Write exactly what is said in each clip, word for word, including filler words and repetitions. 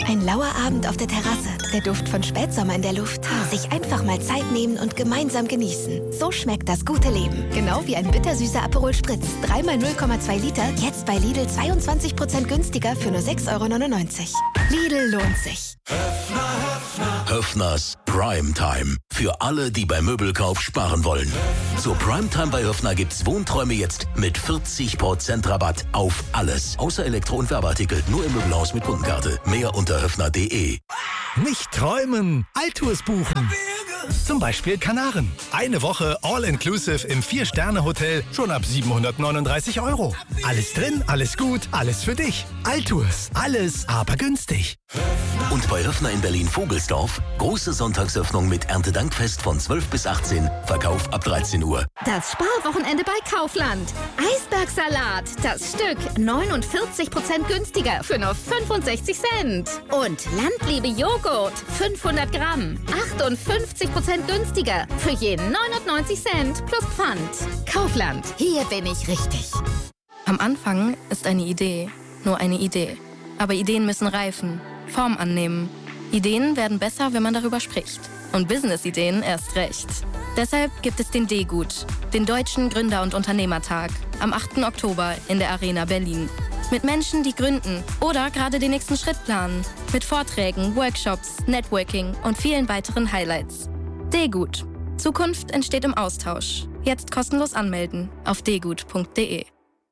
Ein lauer Abend auf der Terrasse, der Duft von Spätsommer in der Luft. Sich einfach mal Zeit nehmen und gemeinsam genießen. So schmeckt das gute Leben. Genau wie ein bittersüßer Aperol Spritz. drei mal null Komma zwei Liter, jetzt bei Lidl zweiundzwanzig Prozent günstiger für nur sechs Euro neunundneunzig. Lidl lohnt sich. Höffners Primetime. Für alle, die beim Möbelkauf sparen wollen. Zur Primetime bei Höffner gibt's Wohnträume jetzt mit vierzig Prozent Rabatt auf alles. Außer Elektro- und Werbeartikel. Nur im Möbelhaus mit Kundenkarte. Mehr unter höffner punkt de. Nicht träumen, Altours buchen. Zum Beispiel Kanaren. Eine Woche All-Inclusive im Vier-Sterne-Hotel schon ab siebenhundertneununddreißig Euro. Alles drin, alles gut, alles für dich. Altours, alles aber günstig. Und bei Höffner in Berlin-Vogelsdorf, große Sonntagsöffnung mit Erntedankfest von zwölf bis achtzehn, Verkauf ab dreizehn Uhr. Das Sparwochenende bei Kaufland. Eisbergsalat, das Stück neunundvierzig Prozent günstiger für nur fünfundsechzig Cent. Und Landliebe Joghurt, fünfhundert Gramm, achtundfünfzig Prozent günstiger für je neunundneunzig Cent plus Pfand. Kaufland, hier bin ich richtig. Am Anfang ist eine Idee nur eine Idee. Aber Ideen müssen reifen, Form annehmen. Ideen werden besser, wenn man darüber spricht. Und Business-Ideen erst recht. Deshalb gibt es den D-Gut, den Deutschen Gründer- und Unternehmertag, am achten Oktober in der Arena Berlin. Mit Menschen, die gründen oder gerade den nächsten Schritt planen. Mit Vorträgen, Workshops, Networking und vielen weiteren Highlights. D-Gut. Zukunft entsteht im Austausch. Jetzt kostenlos anmelden auf d gut punkt de.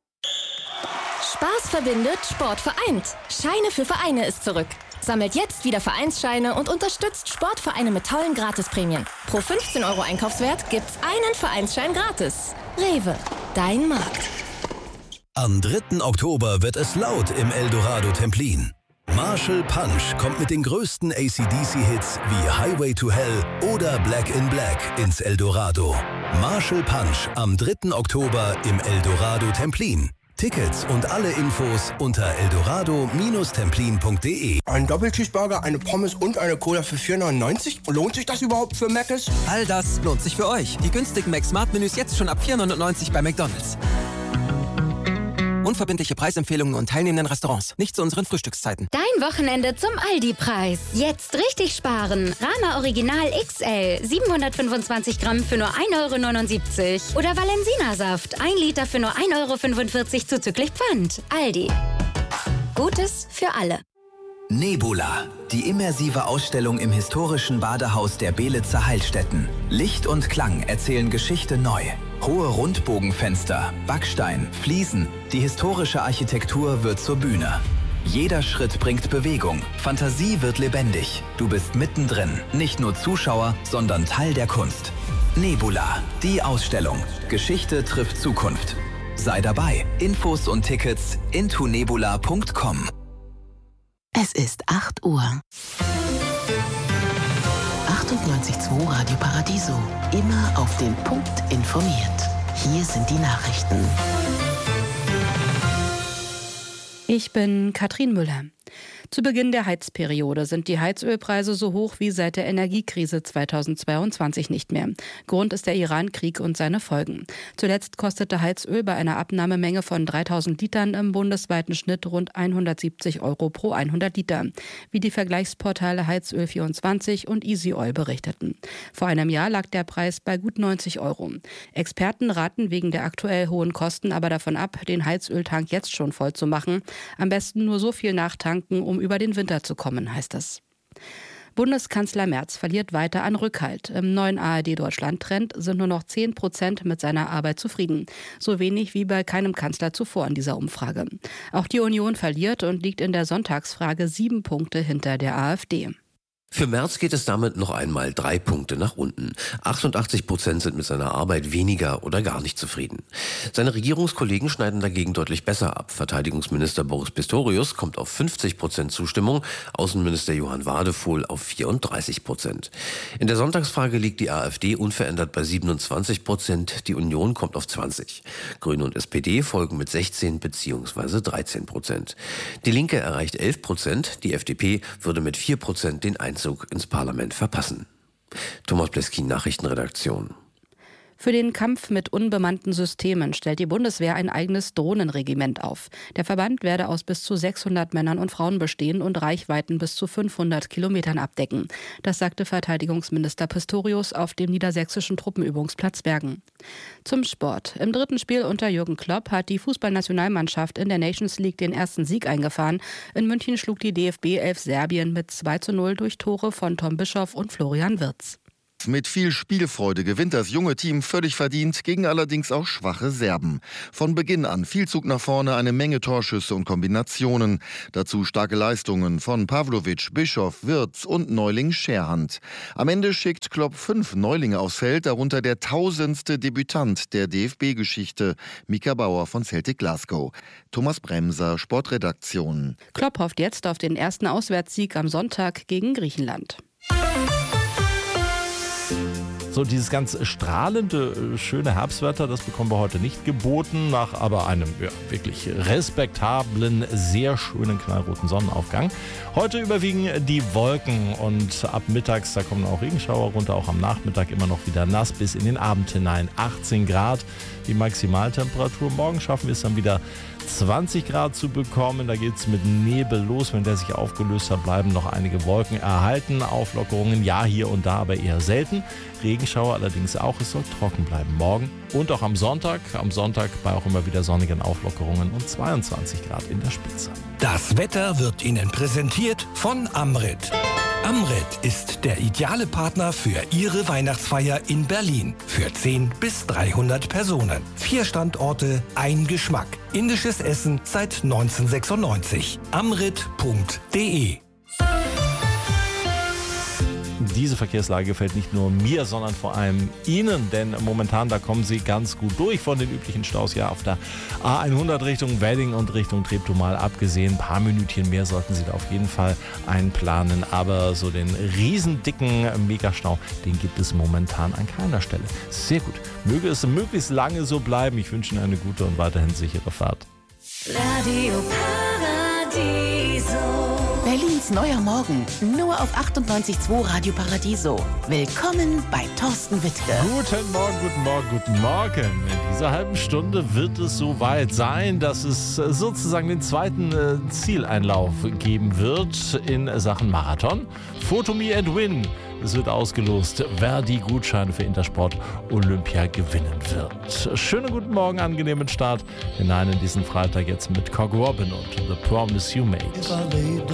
Spaß verbindet, Sport vereint. Scheine für Vereine ist zurück. Sammelt jetzt wieder Vereinsscheine und unterstützt Sportvereine mit tollen Gratisprämien. Pro fünfzehn Euro Einkaufswert gibt's einen Vereinsschein gratis. Rewe, dein Markt. Am dritten Oktober wird es laut im Eldorado Templin. Marshall Punch kommt mit den größten A C D C-Hits wie Highway to Hell oder Black in Black ins Eldorado. Marshall Punch am dritten Oktober im Eldorado Templin. Tickets und alle Infos unter eldorado Templin punkt de. Ein Doppelcheeseburger, eine Pommes und eine Cola für vier neunundneunzig? Lohnt sich das überhaupt für Mc's? All das lohnt sich für euch. Die günstigen Mac-Smart-Menüs jetzt schon ab vier neunundneunzig bei McDonald's. Unverbindliche Preisempfehlungen und teilnehmenden Restaurants. Nicht zu unseren Frühstückszeiten. Dein Wochenende zum Aldi-Preis. Jetzt richtig sparen. Rama Original X L, siebenhundertfünfundzwanzig Gramm für nur ein Euro neunundsiebzig. Oder Valensina-Saft, ein Liter für nur ein Euro fünfundvierzig zuzüglich Pfand. Aldi. Gutes für alle. Nebula, die immersive Ausstellung im historischen Badehaus der Belitzer Heilstätten. Licht und Klang erzählen Geschichte neu. Hohe Rundbogenfenster, Backstein, Fliesen, die historische Architektur wird zur Bühne. Jeder Schritt bringt Bewegung, Fantasie wird lebendig. Du bist mittendrin, nicht nur Zuschauer, sondern Teil der Kunst. Nebula, die Ausstellung. Geschichte trifft Zukunft. Sei dabei. Infos und Tickets into nebula punkt com. Es ist acht Uhr. achtundneunzig Komma zwei Radio Paradiso. Immer auf den Punkt informiert. Hier sind die Nachrichten. Ich bin Katrin Müller. Zu Beginn der Heizperiode sind die Heizölpreise so hoch wie seit der Energiekrise zweitausendzweiundzwanzig nicht mehr. Grund ist der Iran-Krieg und seine Folgen. Zuletzt kostete Heizöl bei einer Abnahmemenge von dreitausend Litern im bundesweiten Schnitt rund hundertsiebzig Euro pro hundert Liter, wie die Vergleichsportale Heizöl vierundzwanzig und Easy Oil berichteten. Vor einem Jahr lag der Preis bei gut neunzig Euro. Experten raten wegen der aktuell hohen Kosten aber davon ab, den Heizöltank jetzt schon voll zu machen. Am besten nur so viel nachtanken, um über den Winter zu kommen, heißt es. Bundeskanzler Merz verliert weiter an Rückhalt. Im neuen A R D-Deutschland-Trend sind nur noch zehn Prozent mit seiner Arbeit zufrieden. So wenig wie bei keinem Kanzler zuvor in dieser Umfrage. Auch die Union verliert und liegt in der Sonntagsfrage sieben Punkte hinter der AfD. Für Merz geht es damit noch einmal drei Punkte nach unten. achtundachtzig Prozent sind mit seiner Arbeit weniger oder gar nicht zufrieden. Seine Regierungskollegen schneiden dagegen deutlich besser ab. Verteidigungsminister Boris Pistorius kommt auf fünfzig Prozent Zustimmung, Außenminister Johann Wadefuhl auf vierunddreißig Prozent. In der Sonntagsfrage liegt die AfD unverändert bei siebenundzwanzig Prozent, die Union kommt auf zwanzig. Grüne und S P D folgen mit sechzehn bzw. dreizehn Prozent. Die Linke erreicht elf Prozent, die F D P würde mit vier Prozent den Einzug ins Parlament verpassen. Thomas Bleskin, Nachrichtenredaktion. Für den Kampf mit unbemannten Systemen stellt die Bundeswehr ein eigenes Drohnenregiment auf. Der Verband werde aus bis zu sechshundert Männern und Frauen bestehen und Reichweiten bis zu fünfhundert Kilometern abdecken. Das sagte Verteidigungsminister Pistorius auf dem niedersächsischen Truppenübungsplatz Bergen. Zum Sport. Im dritten Spiel unter Jürgen Klopp hat die Fußballnationalmannschaft in der Nations League den ersten Sieg eingefahren. In München schlug die D F B elf Serbien mit zwei zu null durch Tore von Tom Bischoff und Florian Wirtz. Mit viel Spielfreude gewinnt das junge Team völlig verdient, gegen allerdings auch schwache Serben. Von Beginn an viel Zug nach vorne, eine Menge Torschüsse und Kombinationen. Dazu starke Leistungen von Pavlovic, Bischoff, Wirtz und Neuling Scherhand. Am Ende schickt Klopp fünf Neulinge aufs Feld, darunter der tausendste Debütant der D F B-Geschichte, Mika Bauer von Celtic Glasgow. Thomas Bremser, Sportredaktion. Klopp hofft jetzt auf den ersten Auswärtssieg am Sonntag gegen Griechenland. So, dieses ganz strahlende, schöne Herbstwetter, das bekommen wir heute nicht geboten, nach aber einem ja, wirklich respektablen, sehr schönen knallroten Sonnenaufgang. Heute überwiegen die Wolken und ab mittags, da kommen auch Regenschauer runter, auch am Nachmittag immer noch wieder nass bis in den Abend hinein. achtzehn Grad die Maximaltemperatur. Morgen schaffen wir es dann wieder zwanzig Grad zu bekommen. Da geht es mit Nebel los. Wenn der sich aufgelöst hat, bleiben noch einige Wolken erhalten. Auflockerungen, ja, hier und da, aber eher selten. Regenschauer allerdings auch. Es soll trocken bleiben morgen und auch am Sonntag. Am Sonntag bei auch immer wieder sonnigen Auflockerungen und zweiundzwanzig Grad in der Spitze. Das Wetter wird Ihnen präsentiert von Amrit. Amrit ist der ideale Partner für Ihre Weihnachtsfeier in Berlin. Für zehn bis dreihundert Personen. Vier Standorte, ein Geschmack. Indisches Essen seit neunzehnhundertsechsundneunzig. amrit punkt de. Diese Verkehrslage gefällt nicht nur mir, sondern vor allem Ihnen, denn momentan, da kommen Sie ganz gut durch von den üblichen Staus. Ja, auf der A hundert Richtung Wedding und Richtung Treptow mal abgesehen. Ein paar Minütchen mehr sollten Sie da auf jeden Fall einplanen, aber so den riesendicken Megastau, den gibt es momentan an keiner Stelle. Sehr gut. Möge es möglichst lange so bleiben. Ich wünsche Ihnen eine gute und weiterhin sichere Fahrt. Radio Paradiso. Berlins neuer Morgen, nur auf achtundneunzig Komma zwei Radio Paradiso. Willkommen bei Thorsten Wittke. Guten Morgen, guten Morgen, guten Morgen. In dieser halben Stunde wird es soweit sein, dass es sozusagen den zweiten äh, Zieleinlauf geben wird in Sachen Marathon. Photo Me and Win. Es wird ausgelost, wer die Gutscheine für Intersport Olympia gewinnen wird. Schönen guten Morgen, angenehmen Start hinein in diesen Freitag jetzt mit Cog Robin und The Promise You Made.